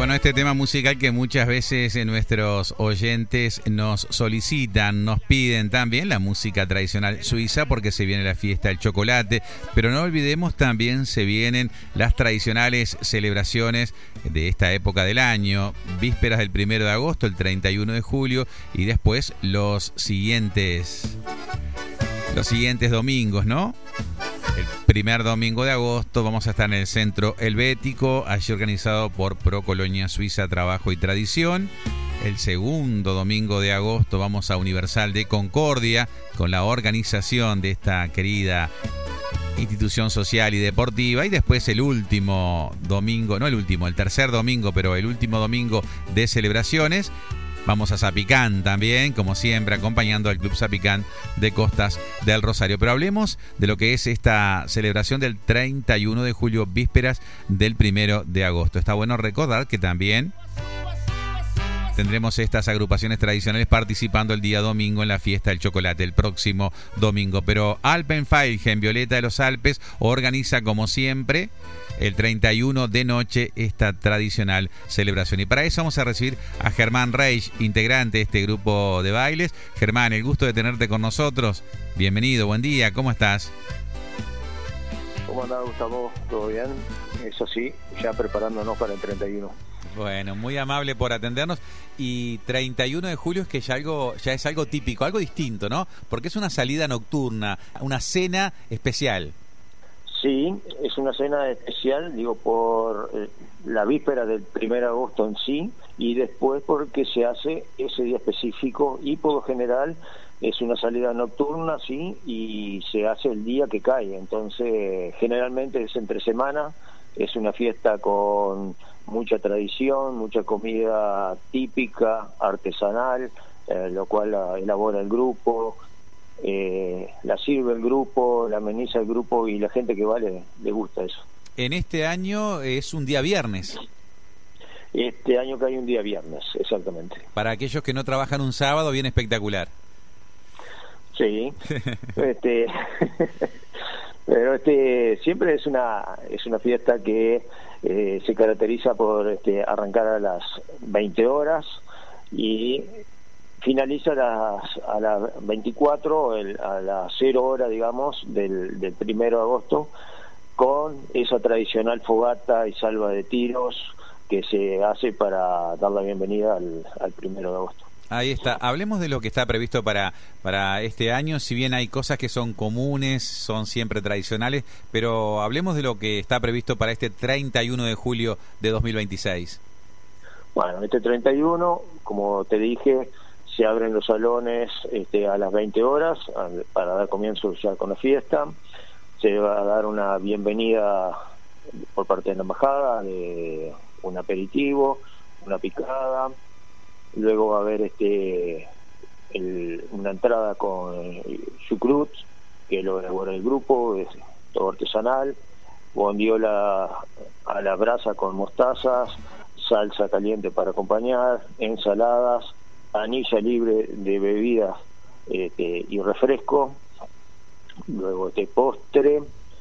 Bueno, este tema musical que muchas veces nuestros oyentes nos solicitan, nos piden también la música tradicional suiza porque se viene la fiesta del chocolate, pero no olvidemos también se vienen las tradicionales celebraciones de esta época del año, vísperas del 1 de agosto, el 31 de julio y después los siguientes domingos, ¿no? El primer domingo de agosto vamos a estar en el Centro Helvético, allí organizado por Procolonia Suiza Trabajo y Tradición. El segundo domingo de agosto vamos a Universal de Concordia con la organización de esta querida institución social y deportiva. Y después el último domingo, no el último, el tercer domingo, pero el último domingo de celebraciones. Vamos a Zapicán también, como siempre, acompañando al Club Zapicán de Costas del Rosario. Pero hablemos de lo que es esta celebración del 31 de julio, vísperas del 1 de agosto. Está bueno recordar que también tendremos estas agrupaciones tradicionales participando el día domingo en la fiesta del chocolate, el próximo domingo. Pero Alpenfeilgen, Violeta de los Alpes, organiza como siempre el 31 de noche esta tradicional celebración. Y para eso vamos a recibir a Germán Reich, integrante de este grupo de bailes. Germán, el gusto de tenerte con nosotros. Bienvenido, buen día, ¿cómo estás? ¿Cómo andás, Gustavo? ¿Todo bien? Eso sí, ya preparándonos para el 31. Bueno, muy amable por atendernos. Y 31 de julio es que ya es algo típico, algo distinto, ¿no? Porque es una salida nocturna, una cena especial. Sí, es una cena especial, digo, por la víspera del 1 de agosto en sí, y después porque se hace ese día específico, y por lo general es una salida nocturna, sí, y se hace el día que cae. Entonces, generalmente es entre semana, es una fiesta con mucha tradición, mucha comida típica, artesanal, lo cual la elabora el grupo. La sirve el grupo, la ameniza el grupo y la gente que va le gusta eso. En este año es un día viernes. Este año cae un día viernes, exactamente. Para aquellos que no trabajan un sábado, bien espectacular. Sí. Pero siempre es una fiesta que se caracteriza por arrancar a las 20 horas y finaliza a las 24, a las 0 hora, digamos, del 1 de agosto, con esa tradicional fogata y salva de tiros que se hace para dar la bienvenida al 1 de agosto. Ahí está. Hablemos de lo que está previsto para este año, si bien hay cosas que son comunes, son siempre tradicionales, pero hablemos de lo que está previsto para este 31 de julio de 2026. Bueno, este 31, como te dije, se abren los salones a las 20 horas para dar comienzo ya con la fiesta. Se va a dar una bienvenida por parte de la embajada, de un aperitivo, una picada. Luego va a haber una entrada con chucrut, que lo elabora el grupo, es todo artesanal. Bondiola a la brasa con mostazas, salsa caliente para acompañar, ensaladas, anilla libre de bebidas y refresco. Luego postre,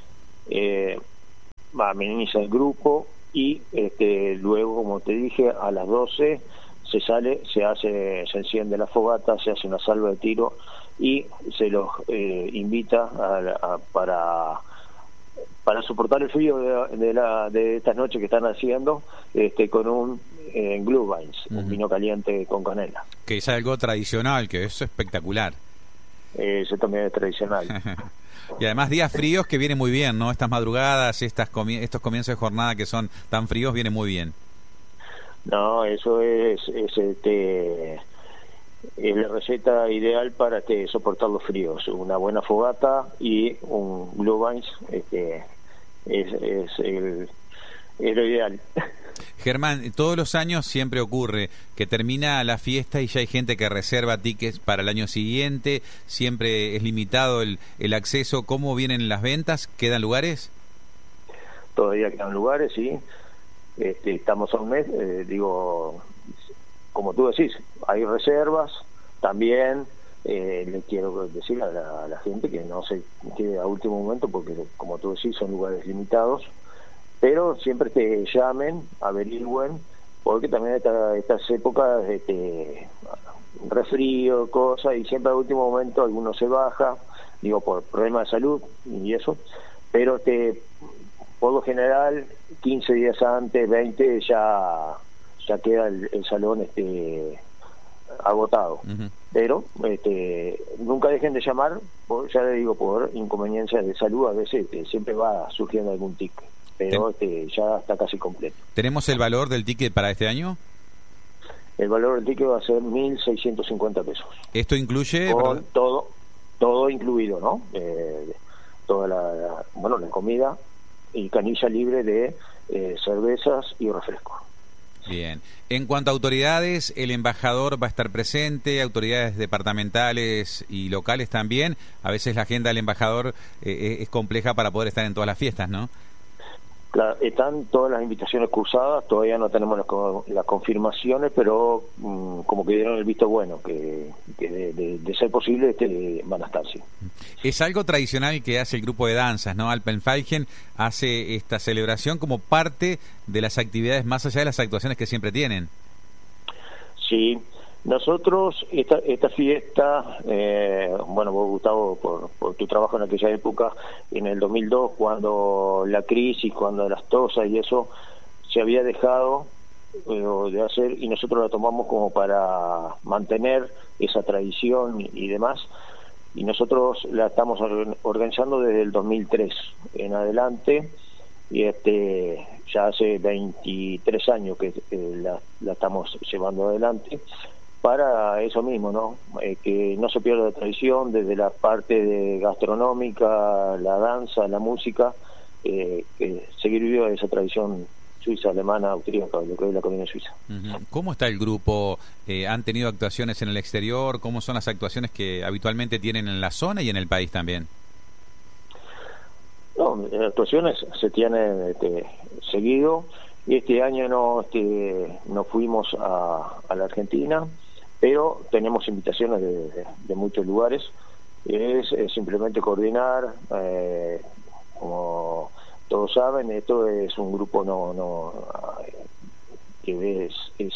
ameniza el grupo y luego, como te dije, a las 12 se enciende la fogata, se hace una salva de tiro y se los invita para soportar el frío de estas noches que están haciendo, con un Glühwein, un vino caliente con canela. Que es algo tradicional, que es espectacular. Eso también es tradicional. Y además días fríos que vienen muy bien, ¿no? Estas madrugadas, estos comienzos de jornada que son tan fríos, vienen muy bien. No, eso es la receta ideal para soportar los fríos. Una buena fogata y un Glühwein es lo ideal. Germán, todos los años siempre ocurre que termina la fiesta y ya hay gente que reserva tickets para el año siguiente, siempre es limitado el acceso. ¿Cómo vienen las ventas? ¿Quedan lugares? Todavía quedan lugares, sí. Estamos a un mes, como tú decís, hay reservas. También le quiero decir a la gente que no se quede a último momento, porque como tú decís, son lugares limitados, pero siempre te llamen, averigüen porque también estas épocas, resfrío, cosas, y siempre al último momento alguno se baja, digo, por problemas de salud y eso, pero por lo general 15 días antes, 20, ya queda el salón agotado. Uh-huh. Pero nunca dejen de llamar, ya le digo, por inconveniencias de salud, a veces siempre va surgiendo algún ticket, pero ya está casi completo. ¿Tenemos el valor del ticket para este año? El valor del ticket va a ser 1.650 pesos. ¿Esto incluye? Con todo incluido, ¿no? Toda la comida y canilla libre de cervezas y refrescos. Bien. En cuanto a autoridades, el embajador va a estar presente, autoridades departamentales y locales también. A veces la agenda del embajador es compleja para poder estar en todas las fiestas, ¿no? Claro, están todas las invitaciones cursadas, todavía no tenemos las confirmaciones, pero como que dieron el visto bueno, que de ser posible van a estar, sí. Es algo tradicional que hace el grupo de danzas, ¿no? Alpenfeigen hace esta celebración como parte de las actividades más allá de las actuaciones que siempre tienen. Sí, nosotros esta fiesta, vos, Gustavo, por tu trabajo en aquella época, en el 2002, cuando la crisis, cuando las tosas y eso, se había dejado de hacer, y nosotros la tomamos como para mantener esa tradición y demás, y nosotros la estamos organizando desde el 2003 en adelante, y ya hace 23 años que la estamos llevando adelante, para eso mismo, ¿no? Que no se pierda la tradición desde la parte gastronómica, la danza, la música, que seguir viva esa tradición suiza, alemana, austríaca, lo que es la colonia suiza. ¿Cómo está el grupo? ¿Han tenido actuaciones en el exterior? ¿Cómo son las actuaciones que habitualmente tienen en la zona y en el país también? No, actuaciones se tienen seguido, y este año no fuimos a la Argentina, pero tenemos invitaciones de muchos lugares. Es simplemente coordinar, como todos saben, esto es un grupo que es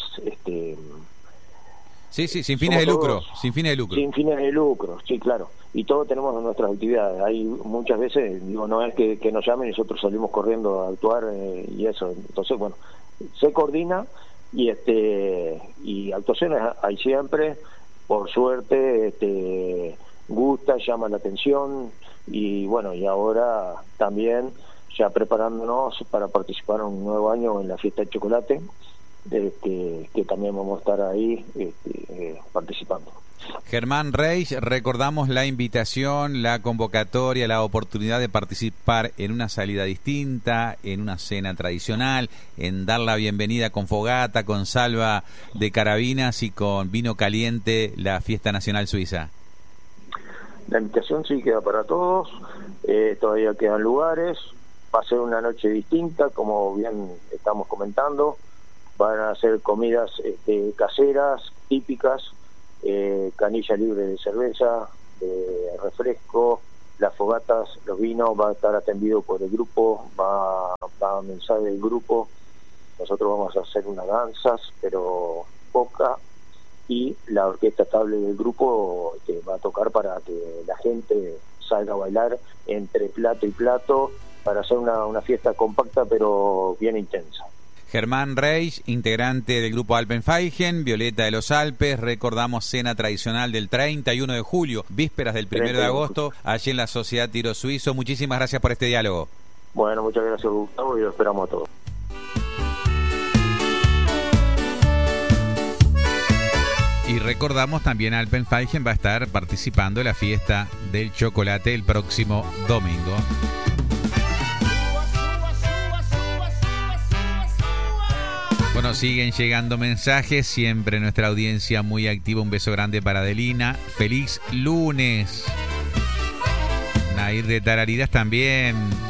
sí, sin fines de lucro, sin fines de lucro, sí, claro, y todos tenemos nuestras actividades. Hay muchas veces, no es que nos llamen y nosotros salimos corriendo a actuar y eso. Entonces, bueno, se coordina y actuaciones hay siempre, por suerte, gusta, llama la atención, y bueno, y ahora también ya preparándonos para participar en un nuevo año en la fiesta de chocolate, que también vamos a estar ahí participando. Germán Reich, recordamos la invitación, la convocatoria, la oportunidad de participar en una salida distinta, en una cena tradicional, en dar la bienvenida con fogata, con salva de carabinas y con vino caliente, la fiesta nacional suiza. La invitación sí queda para todos, todavía quedan lugares, va a ser una noche distinta, como bien estamos comentando. Van a hacer comidas caseras, típicas, canilla libre de cerveza, de refresco, las fogatas, los vinos, va a estar atendido por el grupo, va a mensaje del grupo. Nosotros vamos a hacer unas danzas, pero poca, y la orquesta estable del grupo va a tocar para que la gente salga a bailar entre plato y plato, para hacer una fiesta compacta pero bien intensa. Germán Reich, integrante del grupo Alpenfeigen, Violeta de los Alpes. Recordamos cena tradicional del 31 de julio, vísperas del 1 de agosto, allí en la Sociedad Tiro Suizo. Muchísimas gracias por este diálogo. Bueno, muchas gracias, Gustavo, y lo esperamos a todos. Y recordamos también Alpenfeigen va a estar participando en la fiesta del chocolate el próximo domingo. Bueno, siguen llegando mensajes, siempre nuestra audiencia muy activa. Un beso grande para Adelina. Feliz lunes. Nair de Tarariras también.